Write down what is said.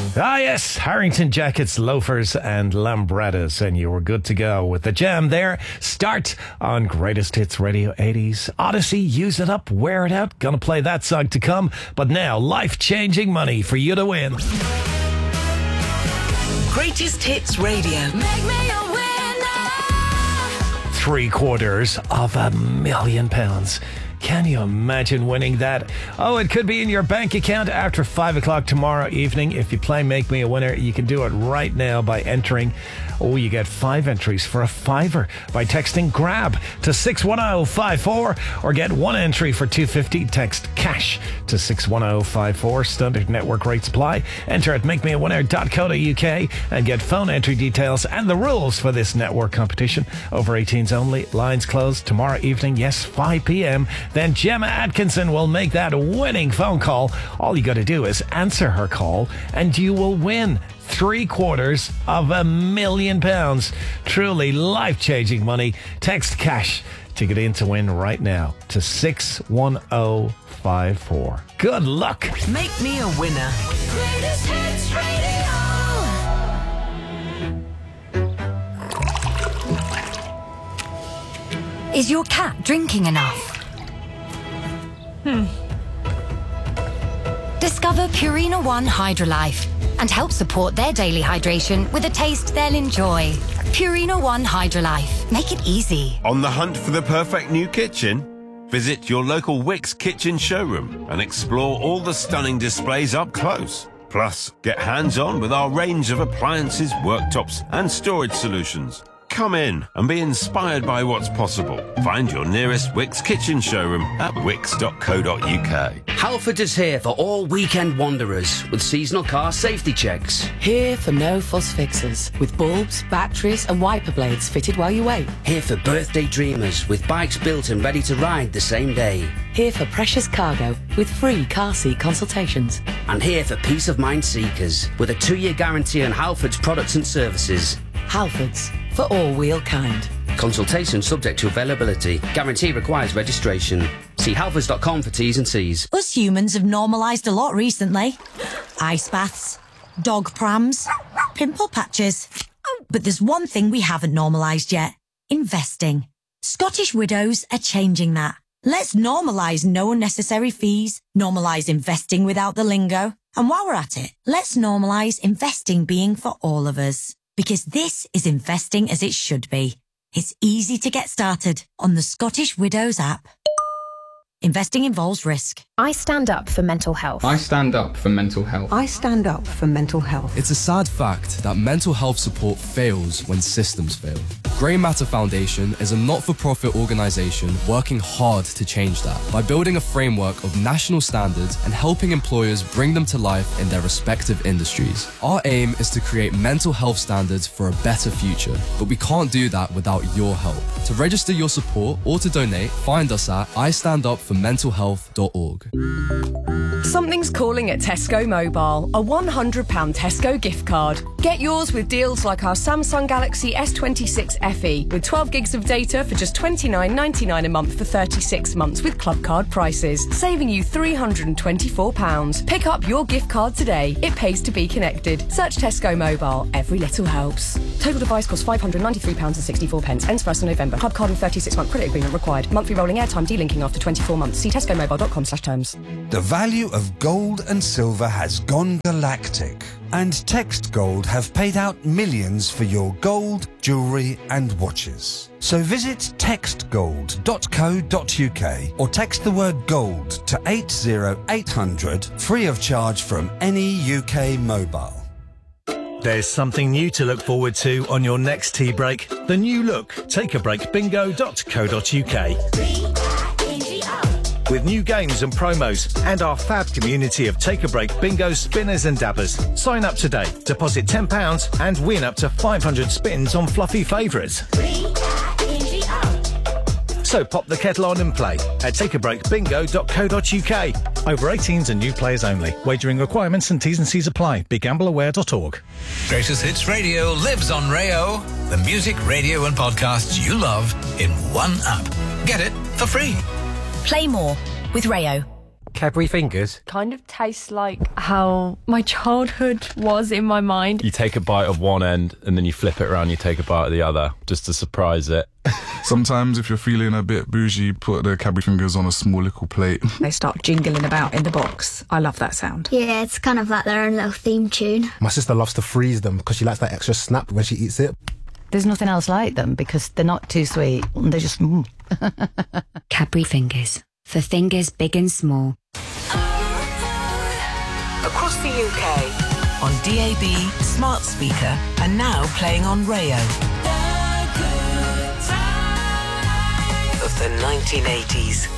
Ah, yes, Harrington jackets, loafers, and lambrettas, and you were good to go with the jam there. Start on Greatest Hits Radio 80s. Odyssey, Use It Up, Wear It Out. Gonna play that song to come, but now life-changing money for you to win. Greatest Hits Radio. Make me a winner. £750,000. Can you imagine winning that? Oh, it could be in your bank account after 5 o'clock tomorrow evening. If you play Make Me a Winner, you can do it right now by entering. Oh, you get 5 entries for a $5 by texting GRAB to 61054 or get 1 entry for $2.50. Text CASH to 61054. Standard network rates apply. Enter at makemeawinner.co.uk and get phone entry details and the rules for this network competition. Over 18s only. Lines closed tomorrow evening. Yes, 5 p.m. Then Gemma Atkinson will make that winning phone call. All you got to do is answer her call and you will win £750,000. Truly life-changing money. Text CASH to get in to win right now to 61054. Good luck. Make me a winner. Greatest Hits Radio. Is your cat drinking enough? Discover Purina One Hydrolife and help support their daily hydration with a taste they'll enjoy. Purina One Hydrolife. Make it easy. On the hunt for the perfect new kitchen? Visit your local Wickes kitchen showroom and explore all the stunning displays up close. Plus, get hands-on with our range of appliances, worktops and storage solutions. Come in and be inspired by what's possible. Find your nearest Wickes kitchen showroom at wickes.co.uk. Halford is here for all weekend wanderers with seasonal car safety checks. Here for no-fuss fixes with bulbs, batteries and wiper blades fitted while you wait. Here for birthday dreamers with bikes built and ready to ride the same day. Here for precious cargo with free car seat consultations. And here for peace of mind seekers with a 2-year guarantee on Halford's products and services. Halfords, for all wheel kind. Consultation subject to availability. Guarantee requires registration. See halfords.com for T's and C's. Us humans have normalised a lot recently. Ice baths, dog prams, pimple patches. Oh, but there's one thing we haven't normalised yet. Investing. Scottish Widows are changing that. Let's normalise no unnecessary fees, normalise investing without the lingo. And while we're at it, let's normalise investing being for all of us. Because this is investing as it should be. It's easy to get started on the Scottish Widows app. Investing involves risk. I stand up for mental health. I stand up for mental health. I stand up for mental health. It's a sad fact that mental health support fails when systems fail. Grey Matter Foundation is a not-for-profit organisation working hard to change that by building a framework of national standards and helping employers bring them to life in their respective industries. Our aim is to create mental health standards for a better future, but we can't do that without your help. To register your support or to donate, find us at istandupformentalhealth.org. Something's calling at Tesco Mobile, a £100 Tesco gift card. Get yours with deals like our Samsung Galaxy S26 FE with 12 gigs of data for just $29.99 a month for 36 months with club card prices, saving you £324. Pick up your gift card today. It pays to be connected. Search Tesco Mobile. Every little helps. Total device costs £593.64. Ends 1st of November. Club card and 36-month credit agreement required. Monthly rolling airtime delinking after 24 months. See tescomobile.com/terms. The value of gold and silver has gone galactic, and Text Gold have paid out millions for your gold, jewellery and watches. So visit textgold.co.uk or text the word gold to 80800 free of charge from any UK mobile. There's something new to look forward to on your next tea break. The new look takeabreakbingo.co.uk. With new games and promos and our fab community of Take a Break bingo spinners and dabbers. Sign up today, deposit £10 and win up to 500 spins on fluffy favourites. So pop the kettle on and play at takeabreakbingo.co.uk. Over 18s and new players only. Wagering requirements and T's and C's apply. BeGambleAware.org. Greatest Hits Radio lives on Rayo. The music, radio and podcasts you love in one app. Get it for free. Play more with Rayo. Cadbury fingers? Kind of tastes like how my childhood was in my mind. You take a bite of one end and then you flip it around, you take a bite of the other, just to surprise it. Sometimes if you're feeling a bit bougie, put the Cadbury fingers on a small little plate. They start jingling about in the box. I love that sound. Yeah, it's kind of like their own little theme tune. My sister loves to freeze them because she likes that extra snap when she eats it. There's nothing else like them because they're not too sweet. They're just... Cadbury fingers. For fingers big and small. Across the UK, on DAB, smart speaker, and now playing on Rayo. The good time of the 1980s.